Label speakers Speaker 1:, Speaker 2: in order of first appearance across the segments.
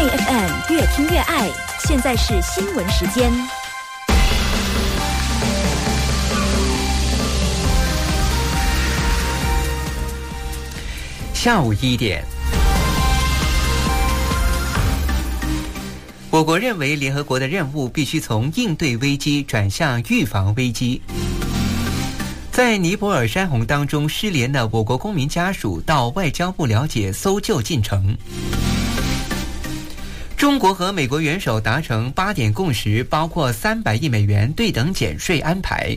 Speaker 1: FM 越听越爱，现在是新闻时间。
Speaker 2: 下午1点，我国认为联合国的任务必须从应对危机转向预防危机。在尼泊尔山洪当中失联的我国公民家属到外交部了解搜救进程。中国和美国元首达成8点共识，包括300亿美元对等减税安排。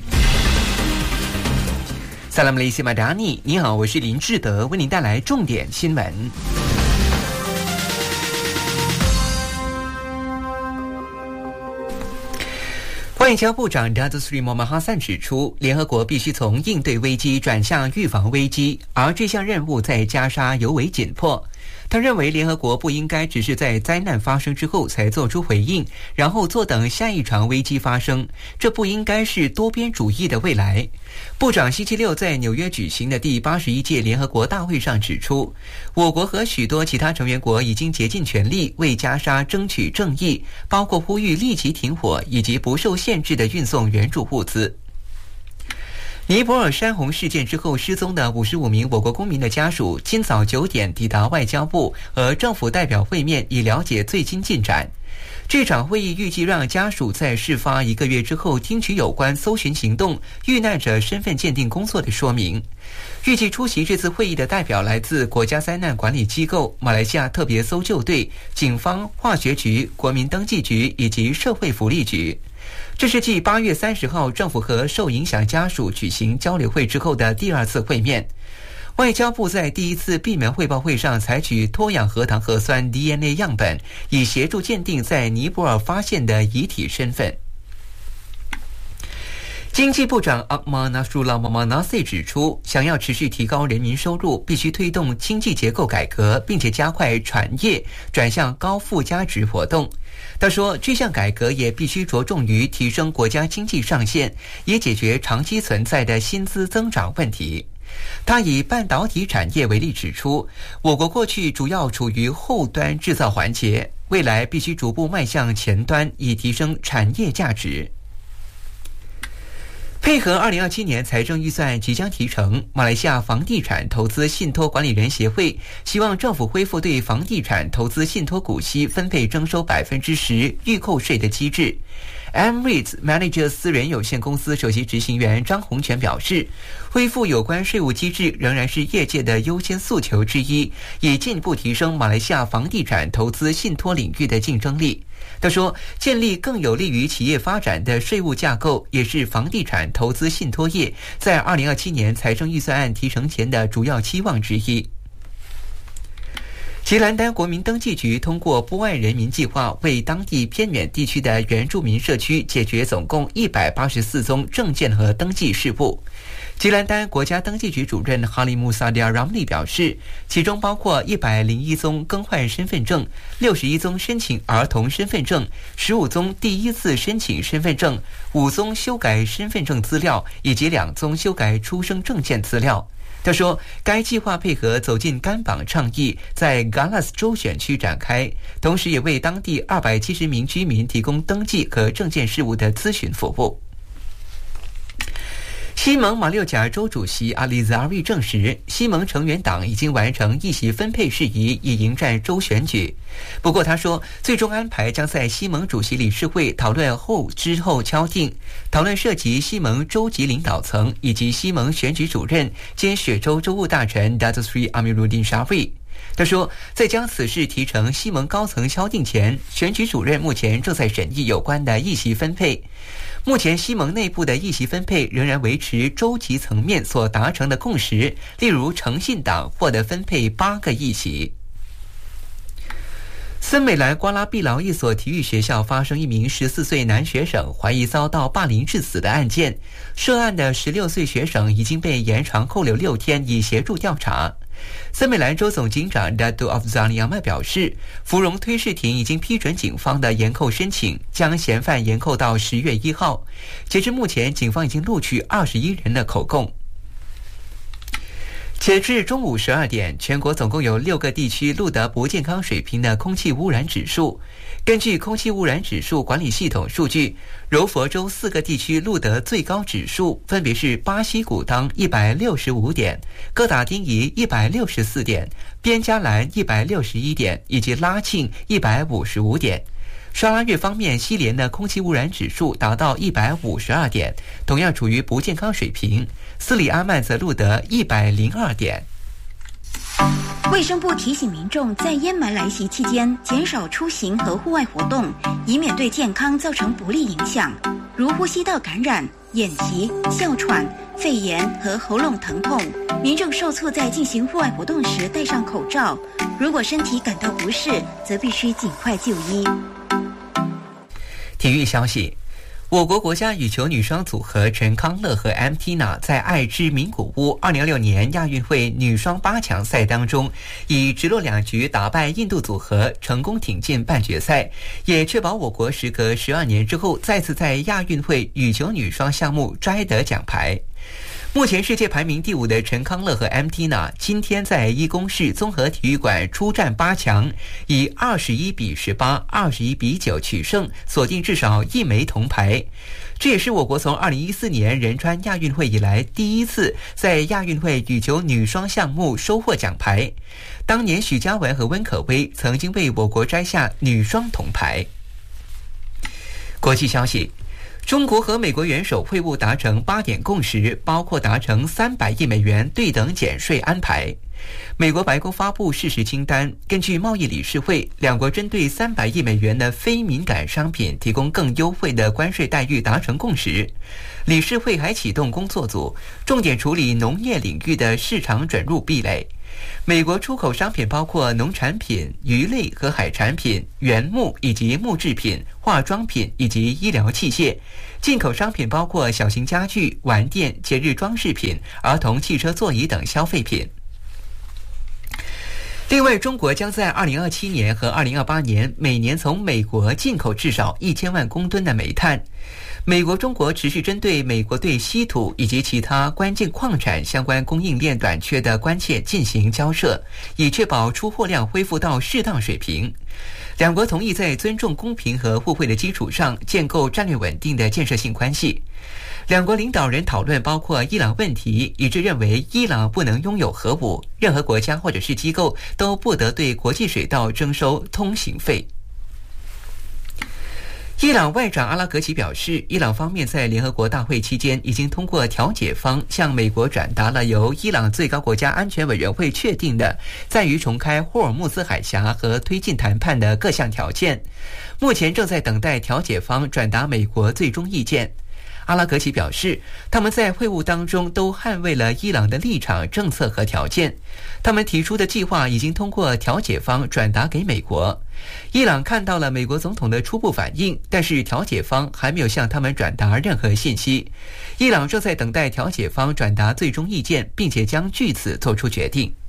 Speaker 2: 萨拉姆雷西马达尼，你好，我是林志德，为您带来重点新闻。外交部长 Datuk Seri Mohamad Hassan 指出，联合国必须从应对危机转向预防危机，而这项任务在加沙尤为紧迫。他认为联合国不应该只是在灾难发生之后才做出回应，然后坐等下一场危机发生，这不应该是多边主义的未来。部长星期六在纽约举行的第81届联合国大会上指出，我国和许多其他成员国已经竭尽全力为加沙争取正义，包括呼吁立即停火以及不受限制的运送援助物资。尼泊尔山洪事件之后失踪的55名我国公民的家属，今早9点抵达外交部和政府代表会面，以了解最新进展。这场会议预计让家属在事发1个月之后听取有关搜寻行动、遇难者身份鉴定工作的说明。预计出席这次会议的代表来自国家灾难管理机构、马来西亚特别搜救队、警方、化学局、国民登记局以及社会福利局。这是继8月30号政府和受影响家属举行交流会之后的第2次会面。外交部在第1次闭门汇报会上采取脱氧核糖核酸 DNA 样本，以协助鉴定在尼泊尔发现的遗体身份。经济部长 Ahmad Nasrullah Mohamad Nasir 指出，想要持续提高人民收入，必须推动经济结构改革，并且加快产业转向高附加值活动。他说，这项改革也必须着重于提升国家经济上限，也解决长期存在的薪资增长问题。他以半导体产业为例指出，我国过去主要处于后端制造环节，未来必须逐步迈向前端，以提升产业价值。配合2027年财政预算即将提成，马来西亚房地产投资信托管理人协会希望政府恢复对房地产投资信托股息分配征收10%预扣税的机制。MREITs Manager 私人有限公司首席执行员张洪全表示，恢复有关税务机制仍然是业界的优先诉求之一，以进一步提升马来西亚房地产投资信托领域的竞争力。他说，建立更有利于企业发展的税务架构，也是房地产投资信托业在2027年财政预算案提成前的主要期望之一。吉兰丹国民登记局通过不爱人民计划，为当地偏远地区的原住民社区解决总共184宗证件和登记事务。吉兰丹国家登记局主任哈利穆萨迪亚拉姆利表示，其中包括101宗更换身份证、61宗申请儿童身份证、15宗第一次申请身份证、5宗修改身份证资料，以及2宗修改出生证件资料。他说，该计划配合走进甘榜倡议，在 Galas 州选区展开，同时也为当地270名居民提供登记和证件事务的咨询服务。西蒙马六甲州主席阿里扎瑞证实，西蒙成员党已经完成议席分配事宜，以迎战州选举。不过他说，最终安排将在西蒙主席理事会讨论之后敲定，讨论涉及西蒙州级领导层以及西蒙选举主任兼雪州州务大臣 Datuk Seri Amiruddin Shafri。他说，在将此事提呈西蒙高层敲定前，选举主任目前正在审议有关的议席分配。目前西蒙内部的议席分配仍然维持州级层面所达成的共识，例如诚信党获得分配8个议席。森美兰瓜拉碧劳一所体育学校发生一名14岁男学生怀疑遭到霸凌致死的案件，涉案的16岁学生已经被延长扣留6天，以协助调查。森美兰州总警长 Datuk Afzal Ahmad 表示，芙蓉推事庭已经批准警方的延扣申请，将嫌犯延扣到10月1号。截至目前，警方已经录取21人的口供。 截至中午12点，全国总共有6个地区录得不健康水平的空气污染指数。根据空气污染指数管理系统数据，柔佛州4个地区录得最高指数，分别是巴西古当165点、哥打丁仪164点、边加兰161点以及拉庆155点。沙拉越方面，西联的空气污染指数达到152点，同样处于不健康水平。斯里阿曼则录得102点。
Speaker 1: 卫生部提醒民众，在烟霾来袭期间，减少出行和户外活动，以免对健康造成不利影响，如呼吸道感染、眼疾、哮喘、肺炎和喉咙疼痛。民众受促在进行户外活动时戴上口罩，如果身体感到不适，则必须尽快就医。
Speaker 2: 体育消息，我国国家羽球女双组合陈康乐和 Tina 在爱知名古屋2026年亚运会女双8强赛当中，以直落2局打败印度组合，成功挺进半决赛，也确保我国时隔12年之后再次在亚运会羽球女双项目摘得奖牌。目前世界排名第5的陈康乐和 Tina 今天在一公市综合体育馆出战8强，以21-18、21-9取胜，锁定至少1枚铜牌。这也是我国从2014年仁川亚运会以来第一次在亚运会羽球女双项目收获奖牌。当年许嘉雯和温可薇曾经为我国摘下女双铜牌。国际消息，中国和美国元首会晤达成8点共识，包括达成300亿美元对等减税安排。美国白宫发布事实清单，根据贸易理事会，两国针对300亿美元的非敏感商品提供更优惠的关税待遇达成共识。理事会还启动工作组，重点处理农业领域的市场准入壁垒。美国出口商品包括农产品、鱼类和海产品、原木以及木制品、化妆品以及医疗器械。进口商品包括小型家具、玩电、节日装饰品、儿童汽车座椅等消费品。另外，中国将在2027年和2028年每年从美国进口至少1000万公吨的煤炭。美国、中国持续针对美国对稀土以及其他关键矿产相关供应链短缺的关切进行交涉，以确保出货量恢复到适当水平。两国同意在尊重公平和互惠的基础上建构战略稳定的建设性关系。两国领导人讨论包括伊朗问题，一致认为伊朗不能拥有核武，任何国家或者是机构都不得对国际水道征收通行费。伊朗外长阿拉格齐表示，伊朗方面在联合国大会期间已经通过调解方向美国转达了由伊朗最高国家安全委员会确定的在于重开霍尔木兹海峡和推进谈判的各项条件，目前正在等待调解方转达美国最终意见。阿拉格齐表示，他们在会晤当中都捍卫了伊朗的立场、政策和条件。他们提出的计划已经通过调解方转达给美国。伊朗看到了美国总统的初步反应，但是调解方还没有向他们转达任何信息。伊朗正在等待调解方转达最终意见，并且将据此做出决定。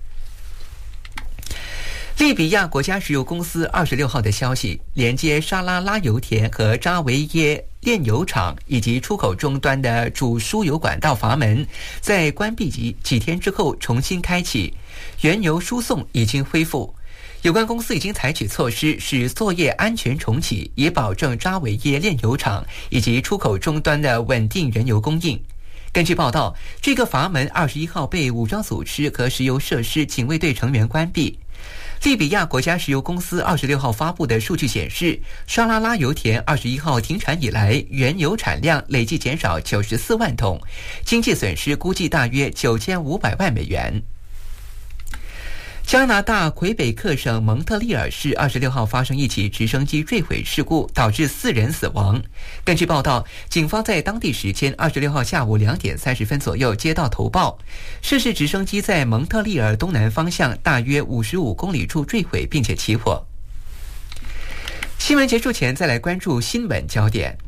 Speaker 2: 利比亚国家石油公司26号的消息，连接沙拉拉油田和扎维耶炼油厂以及出口终端的主输油管道阀门，在关闭几天之后重新开启，原油输送已经恢复。有关公司已经采取措施使作业安全重启，以保证扎维耶炼油厂以及出口终端的稳定原油供应。根据报道，这个阀门21号被武装组织和石油设施警卫队成员关闭。利比亚国家石油公司26号发布的数据显示，沙拉拉油田21号停产以来，原油产量累计减少94万桶，经济损失估计大约9500万美元。加拿大魁北克省蒙特利尔市26号发生一起直升机坠毁事故，导致4人死亡。根据报道，警方在当地时间26号下午2点30分左右接到投报，涉事直升机在蒙特利尔东南方向大约55公里处坠毁并且起火。新闻结束前，再来关注新闻焦点。